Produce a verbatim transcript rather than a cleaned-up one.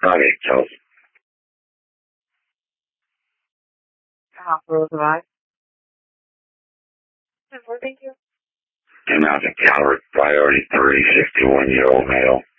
Okay, Chelsea. Hospital device. Thank you. Ten Mountain Calvert, priority three, sixty-one year old male.